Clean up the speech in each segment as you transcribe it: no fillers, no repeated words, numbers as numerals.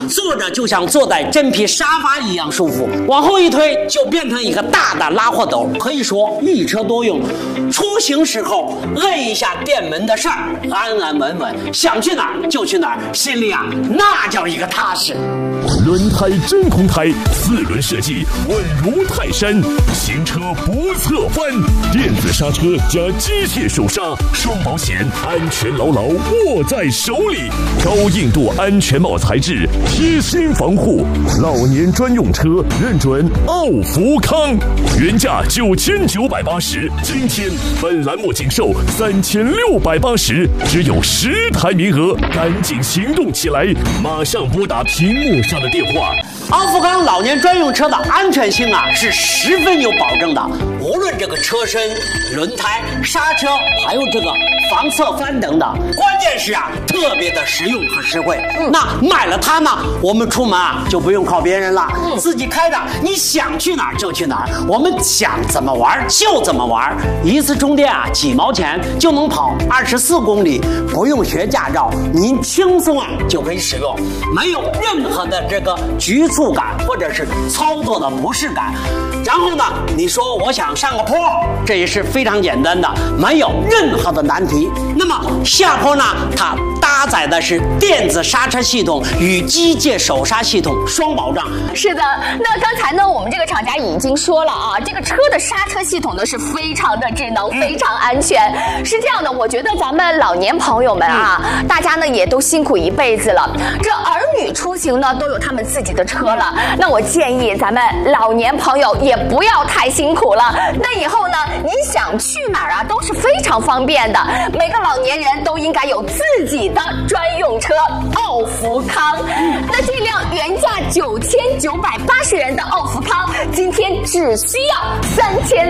坐着就像坐在真皮沙发一样舒服，往后一推就变成一个大的拉货斗，可以说一车多用。出行时候摁一下电门的事儿，安安稳稳，想去哪儿就去哪儿，心里啊那叫一个踏实。 轮胎真空胎，4轮设计稳如泰山，行车不侧翻，电子刹车加机械手刹，双保险，安全牢牢握在手里。高硬度安全帽材质，贴心防护，老年专用车认准奥福康，原价9980，今天本栏目仅售3680，只有10台名额，赶紧行动起来，马上拨打屏幕上的电话。 奥福康老年专用车的安全性啊是十分有保证的，无论这个车身、轮胎、刹车，还有这个防侧翻等等，关键是啊特别的实用和实惠。那买了它呢，我们出门啊就不用靠别人了，自己开着，你想去哪儿就去哪儿，我们想怎么玩就怎么玩，一次充电啊几毛钱就能跑24公里，不用学驾照，您轻松啊就可以使用，没有任何的这个局促感或者是操作的不适感。然后呢，你说我想上个坡，这也是非常简单的，没有任何的难题。那么下坡呢，它搭载的是电子刹车系统与机械手刹系统双保障。 是的，那刚才呢，我们这个厂家已经说了啊，这个车的刹车系统呢是非常的智能，非常安全。是这样的，我觉得咱们老年朋友们啊，大家呢也都辛苦一辈子了，这儿女出行呢都有他们自己的车了，那我建议咱们老年朋友也不要太辛苦了。那以后呢，你想去哪儿啊，都是非常方便的。每个老年人都应该有自己的专用车奥福康。那这辆原价9980元的奥福康，今天只需要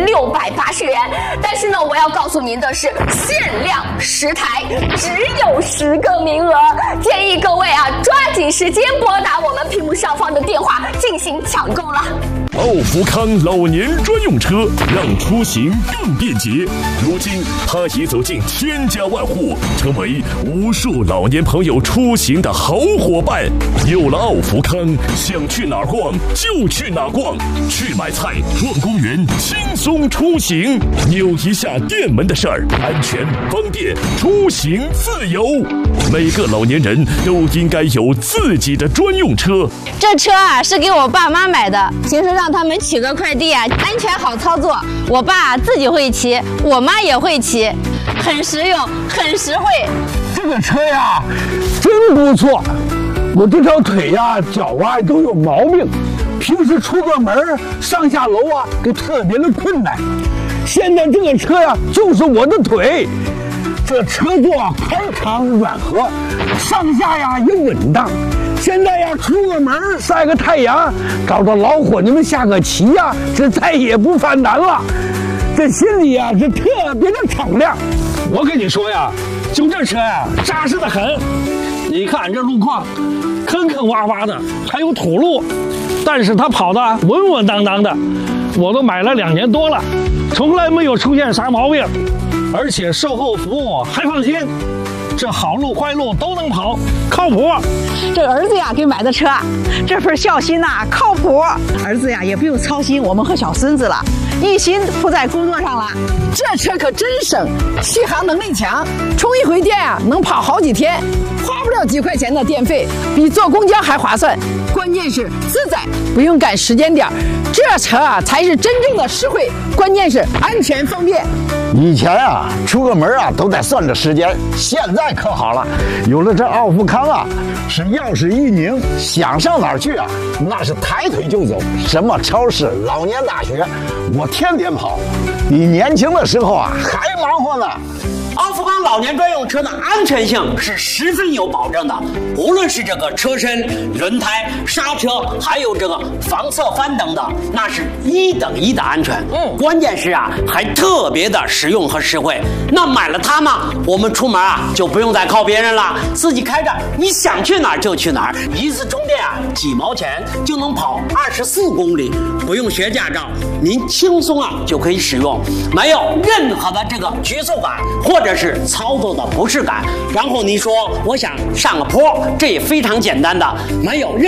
3680元。但是呢，我要告诉您的是，限量10台，只有10个名额，建议各位啊抓紧时间拨打我们屏幕上方的电话进行抢购了。 奥福康老年专用车，让出行更便捷。如今，它已走进千家万户，成为无数老年朋友出行的好伙伴。有了奥福康，想去哪儿逛就去哪儿逛，去买菜、逛公园，轻松出行。扭一下电门的事儿，安全方便，出行自由。每个老年人都应该有自己的专用车。 这车啊是给我爸妈买的，平时让他们取个快递啊，安全好操作。我爸自己会骑，我妈也会骑，很实用，很实惠。 这个车呀，真不错。我这条腿呀、脚啊都有毛病，平时出个门上下楼啊都特别的困难。现在这个车呀，就是我的腿。这车座宽敞软和，上下呀也稳当。现在呀，出个门晒个太阳，找着老伙计们下个棋呀，这再也不犯难了。这心里呀是特别的敞亮。我跟你说呀，就这车呀，扎实的很。你看这路况，坑坑洼洼的，还有土路，但是它跑的稳稳当当的。我都买了2年多了，从来没有出现啥毛病，而且售后服务还放心。这好路坏路都能跑，靠谱。 这儿子呀给买的车，这份孝心呐靠谱。儿子呀也不用操心我们和小孙子了，一心扑在工作上了。这车可真省，续航能力强，充一回电啊能跑好几天，花不了几块钱的电费，比坐公交还划算。关键是自在，不用赶时间点，这车啊才是真正的实惠，关键是安全方便。 以前啊，出个门啊都得算着时间，现在可好了，有了这奥福康啊，是钥匙一拧，想上哪儿去啊，那是抬腿就走。什么超市、老年大学，我天天跑，比年轻的时候啊还忙活呢。 奥福康老年专用车的安全性是十分有保证的，无论是这个车身、轮胎、刹车，还有这个防侧翻等等，那是1等1的安全。关键是啊，还特别的实用和实惠。那买了它呢，我们出门啊就不用再靠别人了，自己开着，你想去哪儿就去哪儿，一次充电啊几毛钱就能跑24公里，不用学驾照，您轻松啊就可以使用，没有任何的这个局促感或者是操作的不适感。然后你说我想上个坡，这也非常简单的，没有任